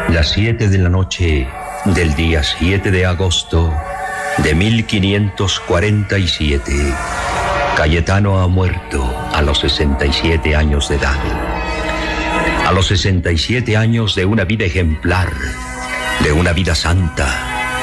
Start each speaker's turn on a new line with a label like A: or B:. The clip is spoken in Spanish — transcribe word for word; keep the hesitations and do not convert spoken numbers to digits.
A: Las siete de la noche del día siete de agosto de mil quinientos cuarenta y siete, Cayetano ha muerto a los sesenta y siete años de edad. A los sesenta y siete años de una vida ejemplar, de una vida santa,